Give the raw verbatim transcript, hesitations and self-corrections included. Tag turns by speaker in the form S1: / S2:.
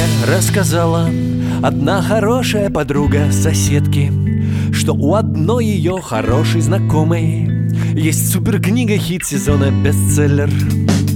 S1: рассказала одна хорошая подруга соседки, что у одной ее хорошей знакомой есть суперкнига, хит сезона, бестселлер.